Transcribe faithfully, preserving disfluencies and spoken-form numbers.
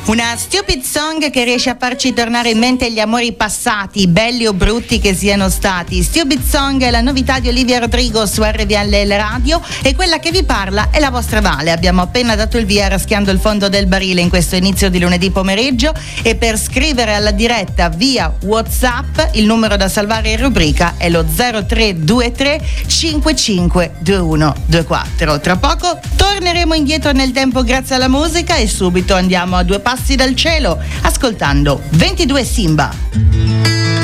Una stupid song che riesce a farci tornare in mente gli amori passati, belli o brutti che siano stati. Stupid Song è la novità di Olivia Rodrigo su R V L Radio e quella che vi parla è la vostra Vale. Abbiamo appena dato il via raschiando il fondo del barile in questo inizio di lunedì pomeriggio e per scrivere alla diretta via WhatsApp il numero da salvare in rubrica è lo zero tre due tre cinque cinque due uno due quattro. Tra poco torneremo indietro nel tempo grazie alla musica e subito andiamo a due passi dal cielo ascoltando ventidue Simba.